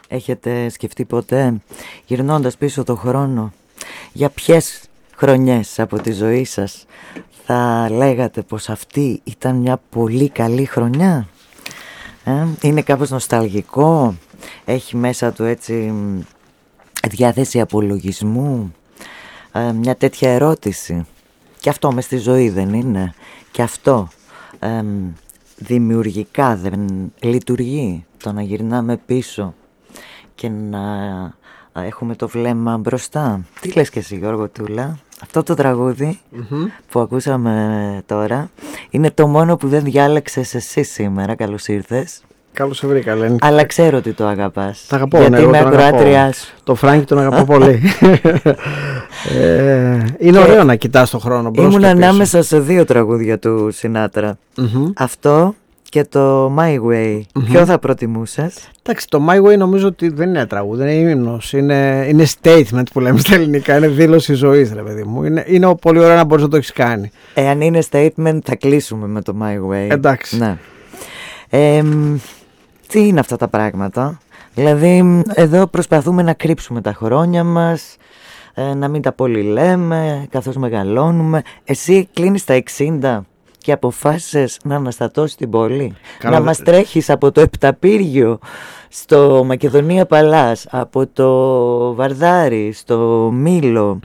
Έχετε σκεφτεί ποτέ, γυρνώντας πίσω το χρόνο, για ποιες χρονιές από τη ζωή σας θα λέγατε πως αυτή ήταν μια πολύ καλή χρονιά? Είναι κάπως νοσταλγικό, έχει μέσα του έτσι διάθεση απολογισμού, μια τέτοια ερώτηση. Και αυτό μες στη ζωή δεν είναι? Και αυτό δημιουργικά δεν λειτουργεί, το να γυρνάμε πίσω και να έχουμε το βλέμμα μπροστά? Τι λες και εσύ, Γιώργο Τούλα? Αυτό το τραγούδι που ακούσαμε τώρα είναι το μόνο που δεν διάλεξες εσύ σήμερα. Καλώς ήρθες. Καλώς σε βρήκα, Ελένη. Αλλά ξέρω ότι το αγαπάς. Τα αγαπώ, γιατί είμαι ακροάτριά σου. Το Φράγκη τον αγαπώ πολύ. Είναι ωραίο να κοιτάς τον χρόνο μπρος. Ήμουν ανάμεσα σε δύο τραγούδια του Σινάτρα. Αυτό και το My Way. Ποιο θα προτιμούσες? Εντάξει, το My Way νομίζω ότι δεν είναι τραγούδι, είναι ύμνος. Είναι statement που λέμε στα ελληνικά. Είναι δήλωση ζωής, ρε παιδί μου. Είναι πολύ ωραίο να μπορείς να το έχεις κάνει. Εάν είναι statement, θα κλείσουμε με το My Way. Εντάξει. Ναι. Τι είναι αυτά τα πράγματα? Δηλαδή, εδώ προσπαθούμε να κρύψουμε τα χρόνια μας, να μην τα πολύ λέμε καθώς μεγαλώνουμε. Εσύ κλείνεις τα 60 και αποφάσισες να αναστατώσεις την πόλη. Να μας τρέχεις από το Επταπύργιο στο Μακεδονία Παλάς, από το Βαρδάρι στο Μήλο.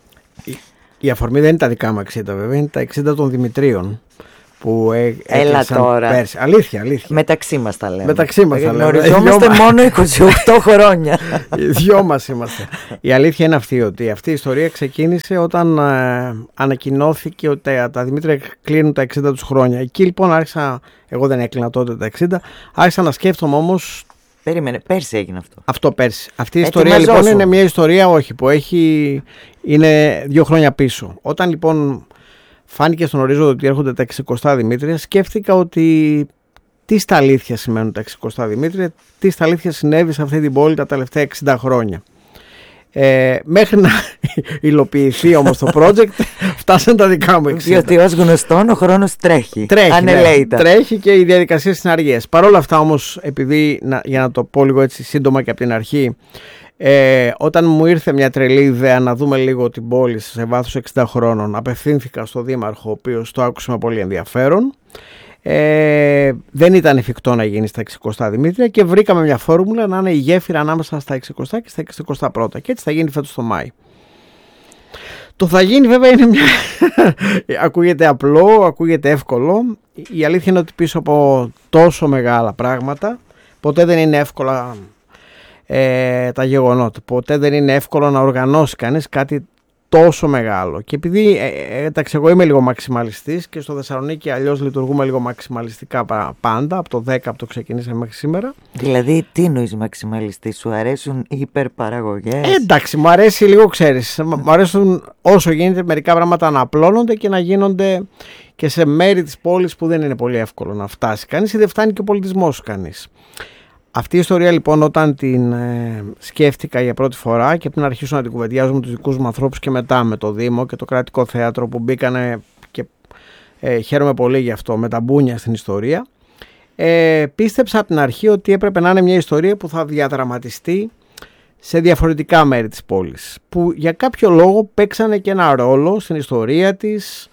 Η αφορμή δεν είναι τα δικά μου 60 βέβαια, είναι τα 60 των Δημητρίων που έλα τώρα. Πέρσι. Αλήθεια. Μεταξύ μας τα λέμε. Γνωριζόμαστε μόνο 28 χρόνια. Οι δυο μας είμαστε. Η αλήθεια είναι ότι αυτή η ιστορία ξεκίνησε όταν ανακοινώθηκε ότι τα Δημήτρια κλείνουν τα 60 τους χρόνια. Εκεί λοιπόν άρχισα, εγώ δεν έκλεινα τότε τα 60, άρχισα να σκέφτομαι όμως. Περίμενε, πέρσι έγινε αυτό. Αυτό πέρσι. Αυτή η ιστορία λοιπόν είναι μια ιστορία που είναι 2 χρόνια πίσω. Όταν λοιπόν φάνηκε στον ορίζοντα ότι έρχονται τα 60 Δημήτρια, σκέφτηκα ότι τι στα αλήθεια σημαίνουν τα 60 Δημήτρια, τι στα αλήθεια συνέβη σε αυτή την πόλη τα τελευταία 60 χρόνια. Μέχρι να υλοποιηθεί όμως το project, φτάσαν τα δικά μου 60. Διότι ως γνωστόν ο χρόνος τρέχει. Τρέχει και οι διαδικασίες είναι αργές. Παρ' όλα αυτά όμως, επειδή, για να το πω λίγο έτσι σύντομα και από την αρχή, όταν μου ήρθε μια τρελή ιδέα να δούμε λίγο την πόλη σε βάθος 60 χρόνων, απευθύνθηκα στο Δήμαρχο, ο οποίος το άκουσε με πολύ ενδιαφέρον. Δεν ήταν εφικτό να γίνει στα 60 Δημήτρια και βρήκαμε μια φόρμουλα να είναι η γέφυρα ανάμεσα στα 60 και στα 61 και έτσι θα γίνει φέτος το Μάη. Το θα γίνει βέβαια είναι μια ακούγεται απλό, ακούγεται εύκολο. Η αλήθεια είναι ότι πίσω από τόσο μεγάλα πράγματα ποτέ δεν είναι εύκολα τα γεγονότα. Ποτέ δεν είναι εύκολο να οργανώσει κανείς κάτι τόσο μεγάλο. Και επειδή εντάξει, εγώ είμαι λίγο μαξιμαλιστής και στο Θεσσαλονίκη αλλιώς λειτουργούμε λίγο μαξιμαλιστικά πάντα, από το 10 από το ξεκινήσαμε μέχρι σήμερα. Δηλαδή, τι εννοείς μαξιμαλιστή, σου αρέσουν οι υπερπαραγωγές? Εντάξει, μου αρέσει λίγο, ξέρεις. Μου αρέσουν όσο γίνεται μερικά πράγματα να απλώνονται και να γίνονται και σε μέρη της πόλης που δεν είναι πολύ εύκολο να φτάσει κανείς ή δεν φτάνει και ο πολιτισμός κανείς. Αυτή η ιστορία λοιπόν όταν την σκέφτηκα για πρώτη φορά και πριν αρχίσω να την κουβεντιάζω με τους δικούς μου ανθρώπους και μετά με το Δήμο και το Κρατικό Θέατρο που μπήκανε και χαίρομαι πολύ γι' αυτό με τα μπούνια στην ιστορία, πίστεψα από την αρχή ότι έπρεπε να είναι μια ιστορία που θα διαδραματιστεί σε διαφορετικά μέρη της πόλης που για κάποιο λόγο παίξανε και ένα ρόλο στην ιστορία της,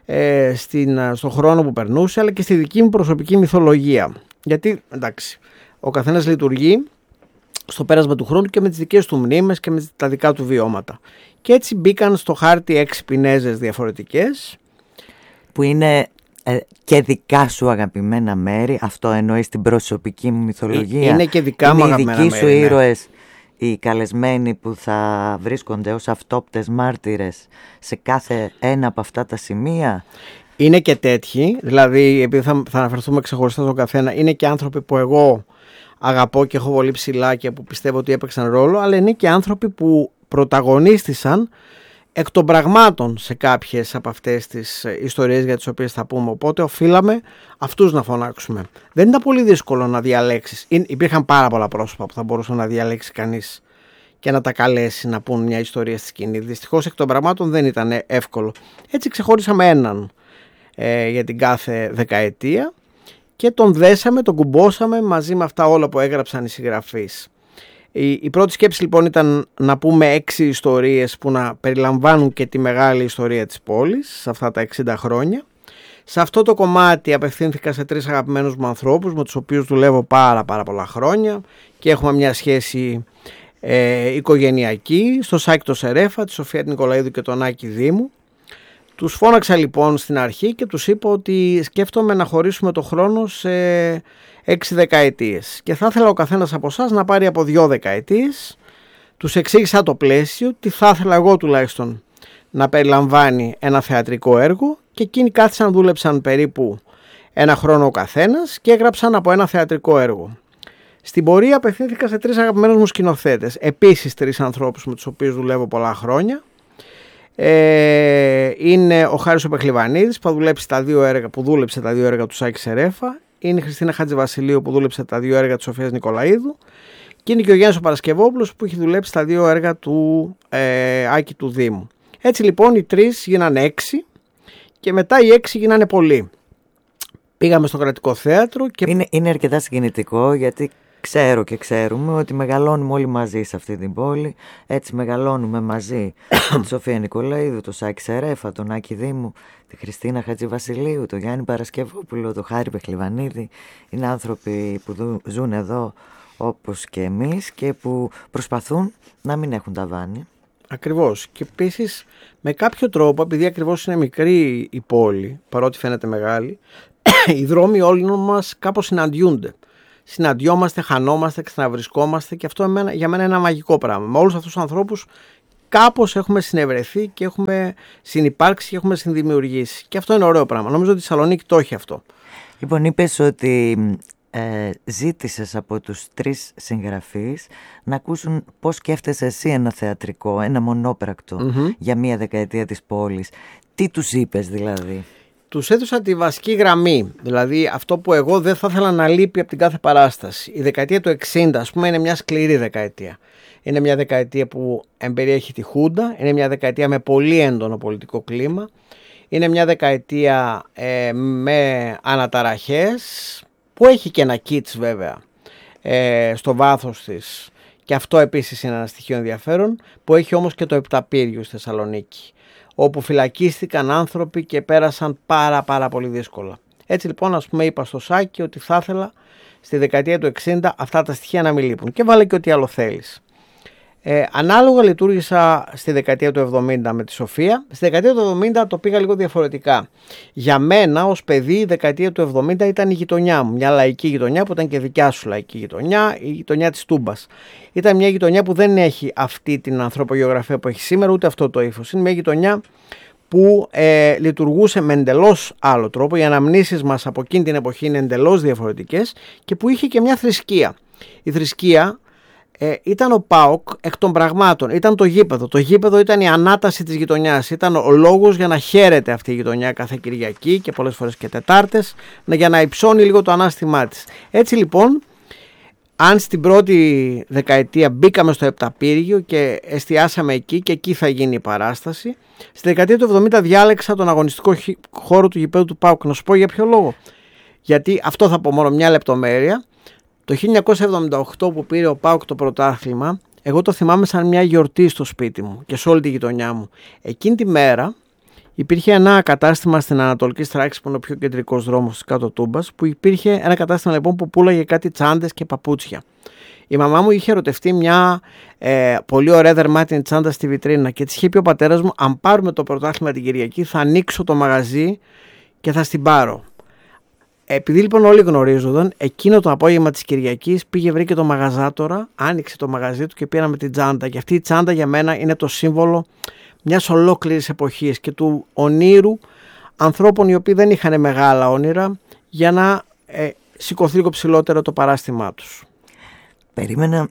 στον χρόνο που περνούσε αλλά και στη δική μου προσωπική μυθολογία. Γιατί εντάξει, ο καθένας λειτουργεί στο πέρασμα του χρόνου και με τις δικές του μνήμες και με τα δικά του βιώματα. Και έτσι μπήκαν στο χάρτη 6 πινέζες διαφορετικές. Που είναι και δικά σου αγαπημένα μέρη, αυτό εννοείς την προσωπική μου μυθολογία? Είναι και δικά μου αγαπημένα μέρη. Οι δικοί σου ήρωες, οι καλεσμένοι που θα βρίσκονται ως αυτόπτες μάρτυρες σε κάθε ένα από αυτά τα σημεία? Είναι και τέτοιοι, δηλαδή επειδή θα αναφερθούμε ξεχωριστά στον καθένα, είναι και άνθρωποι που εγώ αγαπώ και έχω πολύ ψηλά και που πιστεύω ότι έπαιξαν ρόλο, αλλά είναι και άνθρωποι που πρωταγωνίστησαν εκ των πραγμάτων σε κάποιες από αυτές τις ιστορίες για τις οποίες θα πούμε. Οπότε οφείλαμε αυτούς να φωνάξουμε. Δεν ήταν πολύ δύσκολο να διαλέξεις. Υπήρχαν πάρα πολλά πρόσωπα που θα μπορούσε να διαλέξει κανείς και να τα καλέσει να πούν μια ιστορία στη σκηνή. Δυστυχώς εκ των πραγμάτων δεν ήταν εύκολο. Έτσι ξεχώρισαμε έναν για την κάθε δεκαετία και τον δέσαμε, τον κουμπώσαμε μαζί με αυτά όλα που έγραψαν οι συγγραφείς. Η πρώτη σκέψη λοιπόν ήταν να πούμε 6 ιστορίες που να περιλαμβάνουν και τη μεγάλη ιστορία της πόλης σε αυτά τα 60 χρόνια. Σε αυτό το κομμάτι απευθύνθηκα σε 3 αγαπημένους μου ανθρώπους με τους οποίους δουλεύω πάρα πολλά χρόνια και έχουμε μια σχέση οικογενειακή, στο Σάκη το Σερέφα, τη Σοφία την Νικολαίδου και τον Άκη Δήμου. Τους φώναξα λοιπόν στην αρχή και τους είπα ότι σκέφτομαι να χωρίσουμε το χρόνο σε 6 δεκαετίες και θα ήθελα ο καθένας από εσάς να πάρει από 2 δεκαετίες. Τους εξήγησα το πλαίσιο, τι θα ήθελα εγώ τουλάχιστον να περιλαμβάνει ένα θεατρικό έργο και εκείνοι κάθισαν, δούλεψαν περίπου 1 χρόνο ο καθένας και έγραψαν από ένα θεατρικό έργο. Στην πορεία απευθύνθηκα σε 3 αγαπημένους μου σκηνοθέτες, επίσης 3 ανθρώπους με τους οποίους δουλεύω πολλά χρόνια. Είναι ο Χάρης ο Πεχλιβανίδης που δούλεψε τα 2 έργα του Σάκη Σερέφα, είναι η Χριστίνα Χατζηβασιλείου που δούλεψε τα 2 έργα της Σοφίας Νικολαίδου και είναι και ο Γιάννης ο Παρασκευόπουλος που έχει δουλέψει τα 2 έργα του Άκη του Δήμου. Έτσι λοιπόν οι 3 γίνανε 6 και μετά οι 6 γίνανε πολλοί. Πήγαμε στο Κρατικό Θέατρο και... Είναι αρκετά συγκινητικό γιατί ξέρω και ξέρουμε ότι μεγαλώνουμε όλοι μαζί σε αυτή την πόλη. Έτσι μεγαλώνουμε μαζί με τη Σοφία Νικολαίδου, τον Σάκη Σερέφα, τον Άκη Δήμου, τη Χριστίνα Χατζηβασιλείου, τον Γιάννη Παρασκευόπουλο, τον Χάρη Πεχλιβανίδη. Είναι άνθρωποι που ζουν εδώ όπως και εμείς και που προσπαθούν να μην έχουν ταβάνι. Ακριβώς. Και επίσης με κάποιο τρόπο, επειδή ακριβώς είναι μικρή η πόλη, παρότι φαίνεται μεγάλη, οι δρόμοι όλοι μας κάπως συναντιούνται. Συναντιόμαστε, χανόμαστε, ξαναβρισκόμαστε και αυτό για μένα είναι ένα μαγικό πράγμα. Με όλους αυτούς τους ανθρώπους κάπως έχουμε συνευρεθεί και έχουμε συνυπάρξει και έχουμε συνδημιουργήσει. Και αυτό είναι ωραίο πράγμα. Νομίζω ότι η Θεσσαλονίκη το έχει αυτό. Λοιπόν, είπες ότι ζήτησες από τους 3 συγγραφείς να ακούσουν πώς σκέφτεσαι εσύ ένα θεατρικό, ένα μονόπρακτο για μία δεκαετία της πόλης. Τι τους είπες δηλαδή? Τους έδωσα τη βασική γραμμή, δηλαδή αυτό που εγώ δεν θα ήθελα να λείπει από την κάθε παράσταση. Η δεκαετία του 60 ας πούμε είναι μια σκληρή δεκαετία. Είναι μια δεκαετία που εμπεριέχει τη Χούντα, είναι μια δεκαετία με πολύ έντονο πολιτικό κλίμα, είναι μια δεκαετία με αναταραχές που έχει και ένα κιτς βέβαια στο βάθος της και αυτό επίσης είναι ένα στοιχείο ενδιαφέρον, που έχει όμως και το Επταπύργιο στη Θεσσαλονίκη, όπου φυλακίστηκαν άνθρωποι και πέρασαν πάρα πολύ δύσκολα. Έτσι λοιπόν ας πούμε είπα στο Σάκη ότι θα ήθελα στη δεκαετία του 60 αυτά τα στοιχεία να μην λείπουν και βάλε και ό,τι άλλο θέλεις. Ανάλογα λειτουργήσα στη δεκαετία του 70 με τη Σοφία. Στη δεκαετία του 70 το πήγα λίγο διαφορετικά. Για μένα ως παιδί η δεκαετία του 70 ήταν η γειτονιά μου. Μια λαϊκή γειτονιά που ήταν και δικιά σου λαϊκή γειτονιά, η γειτονιά της Τούμπας. Ήταν μια γειτονιά που δεν έχει αυτή την ανθρωπογεωγραφία που έχει σήμερα, ούτε αυτό το ύφος. Είναι μια γειτονιά που λειτουργούσε με εντελώς άλλο τρόπο. Οι αναμνήσεις μας από εκείνη την εποχή είναι εντελώς διαφορετικές και που είχε και μια θρησκεία. Η θρησκεία ήταν ο ΠΑΟΚ εκ των πραγμάτων, ήταν το γήπεδο. Το γήπεδο ήταν η ανάταση της γειτονιάς. Ήταν ο λόγος για να χαίρεται αυτή η γειτονιά κάθε Κυριακή και πολλές φορές και Τετάρτες, για να υψώνει λίγο το ανάστημά της. Έτσι λοιπόν, αν στην πρώτη δεκαετία μπήκαμε στο Επταπύργιο και εστιάσαμε εκεί και εκεί θα γίνει η παράσταση, στη δεκαετία του 70 διάλεξα τον αγωνιστικό χώρο του γηπέδου του ΠΑΟΚ. Να σου πω για ποιο λόγο. Γιατί αυτό θα πω μόνο μια λεπτομέρεια. Το 1978 που πήρε ο ΠΑΟΚ το πρωτάθλημα, εγώ το θυμάμαι σαν μια γιορτή στο σπίτι μου και σε όλη τη γειτονιά μου. Εκείνη τη μέρα υπήρχε ένα κατάστημα στην Ανατολική Στράξη, που είναι ο πιο κεντρικός δρόμος της κάτω Τούμπας, που υπήρχε ένα κατάστημα λοιπόν που πούλαγε κάτι τσάντες και παπούτσια. Η μαμά μου είχε ερωτευτεί μια πολύ ωραία δερμάτινη τσάντα στη βιτρίνα και της είχε πει ο πατέρας μου: αν πάρουμε το πρωτάθλημα την Κυριακή, θα ανοίξω το μαγαζί και θα στην πάρω. Επειδή λοιπόν όλοι γνωρίζονταν, εκείνο το απόγευμα της Κυριακής πήγε, βρήκε το μαγαζάτορα, άνοιξε το μαγαζί του και πήραμε την τσάντα. Και αυτή η τσάντα για μένα είναι το σύμβολο μιας ολόκληρης εποχής και του ονείρου ανθρώπων οι οποίοι δεν είχαν μεγάλα όνειρα για να σηκωθεί λίγο ψηλότερο το παράστημά τους. Περίμενα,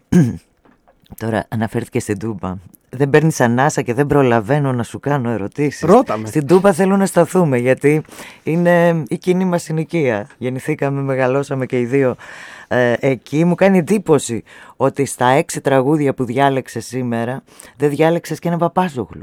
τώρα αναφέρθηκε στην Τούμπα. Δεν παίρνεις ανάσα και δεν προλαβαίνω να σου κάνω ερωτήσεις. Ρώταμε. Στην Τούμπα θέλω να σταθούμε, γιατί είναι η κοινή μας συνοικία. Γεννηθήκαμε, μεγαλώσαμε και οι δύο εκεί. Μου κάνει εντύπωση ότι στα 6 τραγούδια που διάλεξες σήμερα δεν διάλεξες και ένα Παπάζογλου.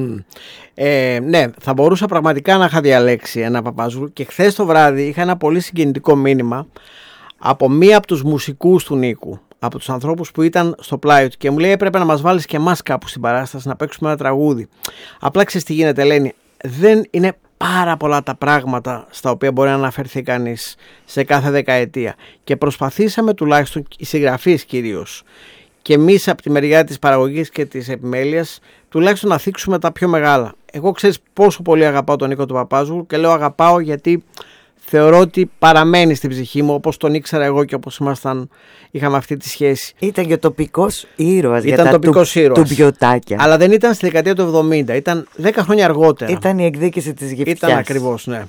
Ναι, θα μπορούσα πραγματικά να είχα διαλέξει ένα Παπάζογλου και χθες το βράδυ είχα ένα πολύ συγκινητικό μήνυμα από μία από τους μουσικούς του Νίκου, από τους ανθρώπους που ήταν στο πλάι του και μου λέει: έπρεπε να μας βάλεις και εμάς κάπου στην παράσταση να παίξουμε ένα τραγούδι. Απλά ξέρεις τι γίνεται, Ελένη, δεν είναι πάρα πολλά τα πράγματα στα οποία μπορεί να αναφερθεί κανείς σε κάθε δεκαετία. Και προσπαθήσαμε τουλάχιστον, οι συγγραφείς κυρίως, και εμείς από τη μεριά της παραγωγής και της επιμέλειας, τουλάχιστον να θίξουμε τα πιο μεγάλα. Εγώ ξέρεις πόσο πολύ αγαπάω τον Νίκο τον Παπάζογλου και λέω αγαπάω γιατί θεωρώ ότι παραμένει στην ψυχή μου όπως τον ήξερα εγώ και όπως είχαμε αυτή τη σχέση. Ήταν και τοπικός ήρωας. Ήταν τοπικός ήρωας. Του Πιωτάκια. Αλλά δεν ήταν στη δεκαετία του 70, ήταν 10 χρόνια αργότερα. Ήταν η εκδίκηση της Γυφτιάς. Ήταν ακριβώς, ναι.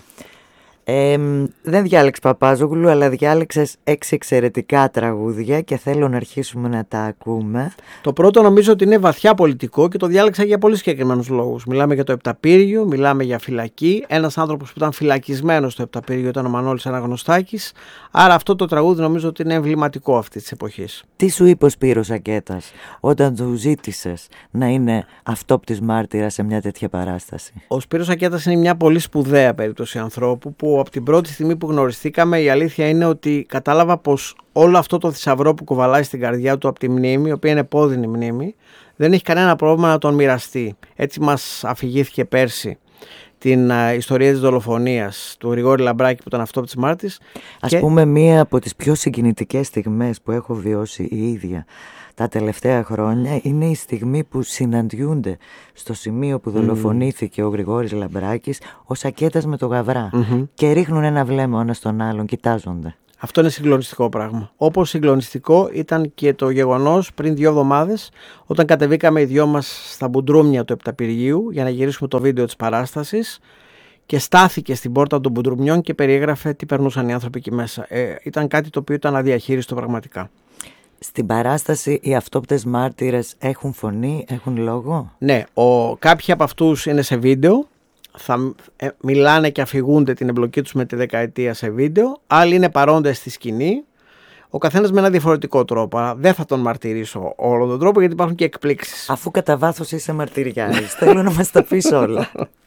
Δεν διάλεξες Παπάζογλου, αλλά διάλεξες 6 εξαιρετικά τραγούδια και θέλω να αρχίσουμε να τα ακούμε. Το πρώτο νομίζω ότι είναι βαθιά πολιτικό και το διάλεξα για πολύ συγκεκριμένους λόγους. Μιλάμε για το Επταπύργιο, μιλάμε για φυλακή. Ένας άνθρωπος που ήταν φυλακισμένος στο Επταπύργιο ήταν ο Μανώλης Αναγνωστάκης. Άρα αυτό το τραγούδι νομίζω ότι είναι εμβληματικό αυτής της εποχής. Τι σου είπε ο Σπύρος Ακέτας όταν του ζήτησες να είναι αυτόπτης μάρτυρας σε μια τέτοια παράσταση? Ο Σπύρος Ακέτας είναι μια πολύ σπουδαία περίπτωση ανθρώπου που από την πρώτη στιγμή που γνωριστήκαμε, η αλήθεια είναι ότι κατάλαβα πως όλο αυτό το θησαυρό που κουβαλάει στην καρδιά του από τη μνήμη, η οποία είναι επώδυνη μνήμη, δεν έχει κανένα πρόβλημα να τον μοιραστεί. Έτσι μας αφηγήθηκε πέρσι την ιστορία της δολοφονίας του Γρηγόρη Λαμπράκη που ήταν αυτόπτης μάρτυρας. Ας πούμε, μία από τις πιο συγκινητικές στιγμές που έχω βιώσει η ίδια τα τελευταία χρόνια είναι η στιγμή που συναντιούνται στο σημείο που δολοφονήθηκε ο Γρηγόρης Λαμπράκης ο Σακέτας με το Γαβρά και ρίχνουν ένα βλέμμα ο ένας στον άλλον, κοιτάζονται. Αυτό είναι συγκλονιστικό πράγμα. Όπως συγκλονιστικό ήταν και το γεγονός πριν 2 εβδομάδες όταν κατεβήκαμε οι δυο μας στα μπουντρούμια του Επταπυργίου για να γυρίσουμε το βίντεο της παράστασης και στάθηκε στην πόρτα των μπουντρουμιών και περιέγραφε τι περνούσαν οι άνθρωποι εκεί μέσα. Ήταν κάτι το οποίο ήταν αδιαχείριστο πραγματικά. Στην παράσταση οι αυτόπτες μάρτυρες έχουν φωνή, έχουν λόγο? Ναι, κάποιοι από αυτούς είναι σε βίντεο, θα μιλάνε και αφηγούνται την εμπλοκή τους με τη δεκαετία σε βίντεο, άλλοι είναι παρόντες στη σκηνή, ο καθένας με ένα διαφορετικό τρόπο. Αλλά δεν θα τον μαρτυρήσω όλο τον τρόπο γιατί υπάρχουν και εκπλήξεις. Αφού κατά βάθος είσαι μαρτυριάρης, θέλω να μας τα πεις όλα.